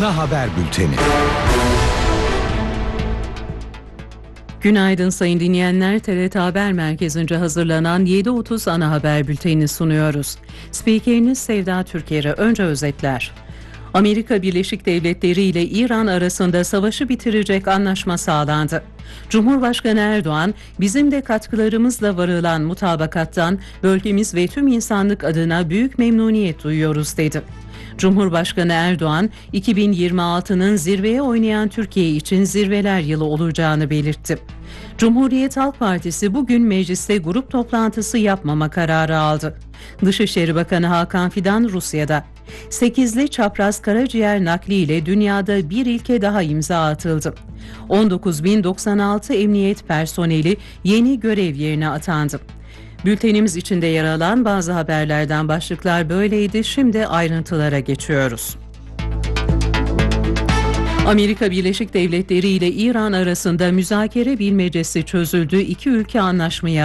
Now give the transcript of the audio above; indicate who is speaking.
Speaker 1: Ana Haber Bülteni.
Speaker 2: Günaydın sayın dinleyenler. TRT Haber Merkezi'nce hazırlanan 7.30 Ana Haber Bülteni sunuyoruz. Spikeriniz Sevda Türker'e önce özetler. Amerika Birleşik Devletleri ile İran arasında savaşı bitirecek anlaşma sağlandı. Cumhurbaşkanı Erdoğan, bizim de katkılarımızla varılan mutabakattan bölgemiz ve tüm insanlık adına büyük memnuniyet duyuyoruz dedi. Cumhurbaşkanı Erdoğan, 2026'nın zirveye oynayan Türkiye için zirveler yılı olacağını belirtti. Cumhuriyet Halk Partisi bugün mecliste grup toplantısı yapmama kararı aldı. Dışişleri Bakanı Hakan Fidan Rusya'da. 8'li çapraz karaciğer nakliyle dünyada bir ilke daha imza atıldı. 19.096 emniyet personeli yeni görev yerine atandı. Bültenimiz içinde yer alan bazı haberlerden başlıklar böyleydi. Şimdi ayrıntılara geçiyoruz. Amerika Birleşik Devletleri ile İran arasında müzakere bilmecesi çözüldü. İki ülke anlaşmaya